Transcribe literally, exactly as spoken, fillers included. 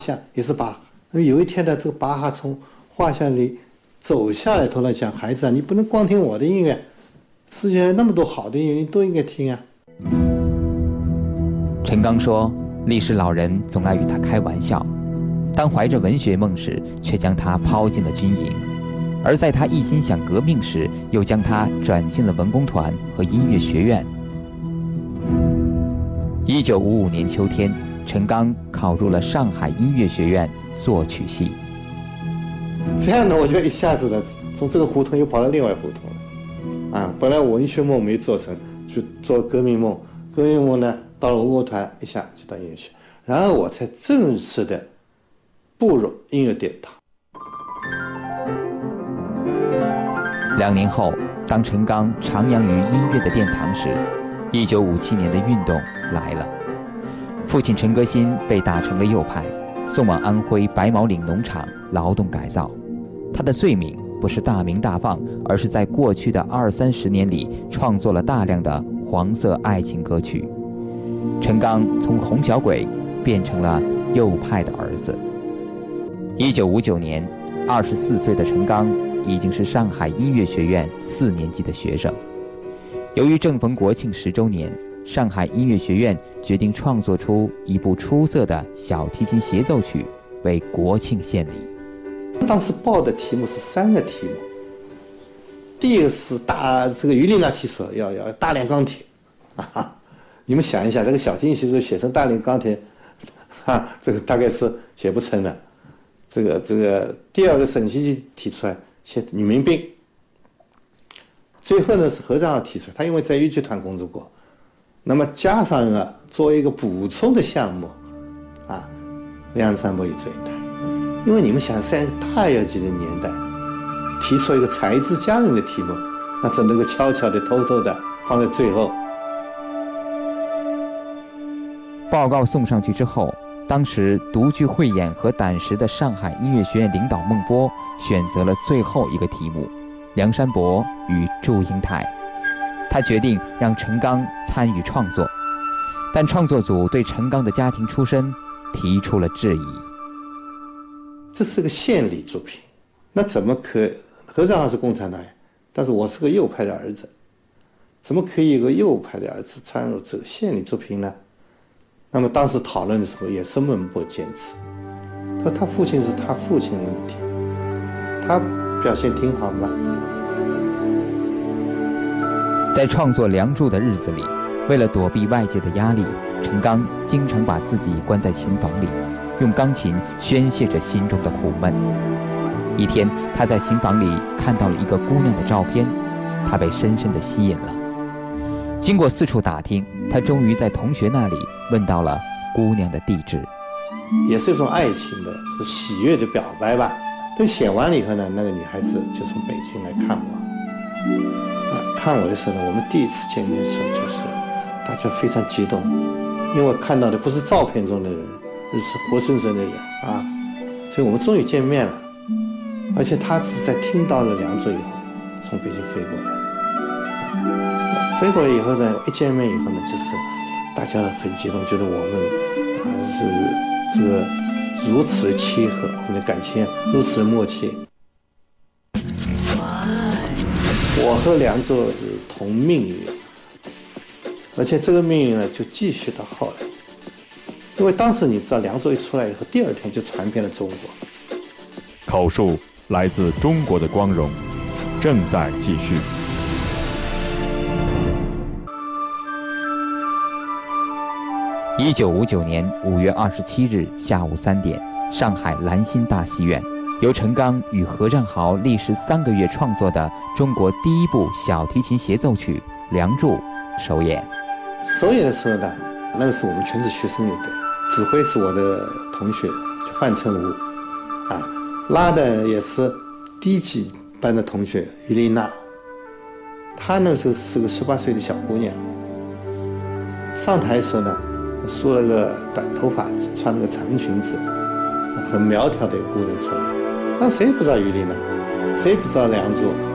像也是巴哈。有一天呢，这个巴哈从画像里走下来，突然讲：“孩子啊，你不能光听我的音乐，世界上那么多好的音乐，你都应该听啊。” 陈刚说，历史老人总爱与他开玩笑，当怀着文学梦时，却将他抛进了军营；而在他一心想革命时，又将他转进了文工团和音乐学院。一九五五年秋天，陈刚考入了上海音乐学院作曲系。 这样呢，我就一下子呢，从这个胡同又跑到另外胡同了。啊，本来我文学梦没做成，就做革命梦。革命梦呢，到了文工团，一下就到音乐学，然后我才正式的步入音乐殿堂。 两年后，当陈刚徜徉于音乐的殿堂时，一九五七年的运动来了。父亲陈歌辛被打成了右派，送往安徽白毛岭农场劳动改造。他的罪名不是大鸣大放，而是在过去的二三十年里创作了大量的黄色爱情歌曲。陈刚从红小鬼变成了右派的儿子。一九五九年，二十四岁的陈刚已经是上海音乐学院四年级的学生。由于正逢国庆十周年，上海音乐学院决定创作出一部出色的小提琴协奏曲，为国庆献礼。 当时报的题目是三个题目，第一个是大这个于丽娜提出要要大炼钢铁，啊，你们想一下，这个小提琴协奏写成大炼钢铁，啊，这个大概是写不成的。这个这个第二个沈熙基提出来写女民兵，最后呢是何占浩提出来，他因为在豫剧团工作过，那么加上了作为一个补充的项目，啊，梁山伯与祝英台。因为你们想，在大跃进的年代，提出一个才子佳人的题目，那只能够悄悄的、偷偷的放在最后。 报告送上去之后，当时独具慧眼和胆识的上海音乐学院领导孟波选择了最后一个题目：梁山伯与祝英台。他决定让陈刚参与创作，但创作组对陈刚的家庭出身提出了质疑。 这是个献礼作品，那怎么可？何占浩是共产党，但是我是个右派的儿子，怎么可以有个右派的儿子参入这个献礼作品呢？那么当时讨论的时候，也是孟波坚持，他说他父亲是他父亲的问题，他表现挺好嘛。 在创作《梁祝》的日子里，为了躲避外界的压力，陈刚经常把自己关在琴房里，用钢琴宣泄着心中的苦闷。一天，他在琴房里看到了一个姑娘的照片，他被深深地吸引了。经过四处打听，他终于在同学那里问到了姑娘的地址。 也是一种爱情的这喜悦的表白吧。等写完了以后呢，那个女孩子就从北京来看我。啊，看我的时候呢，我们第一次见面的时候就是大家非常激动，因为我看到的不是照片中的人，而是活生生的人啊，所以我们终于见面了。而且他是在听到了《梁祝》以后，从北京飞过来。飞过来以后呢，一见面以后呢，就是大家很激动，觉得我们啊是这个如此的契合，我们的感情如此的默契。我和梁祝是同命运，而且这个命运呢就继续到后来。因为当时你知道，梁祝一出来以后，第二天就传遍了中国。 口述来自中国的光荣，正在继续。 一九五九年五月二十七日下午三点，上海兰心大戏院，由陈刚与何占豪历时三个月创作的中国第一部小提琴协奏曲《梁祝》首演。 首演的时候呢，那个时候我们全是学生乐队，指挥是我的同学，就范成武，啊，拉的也是低级班的同学于丽娜。她那个时候是个十八岁的小姑娘，上台的时候呢，梳了个短头发，穿了个长裙子，很苗条的一个姑娘出来。但谁也不知道于丽娜，谁也不知道梁祝。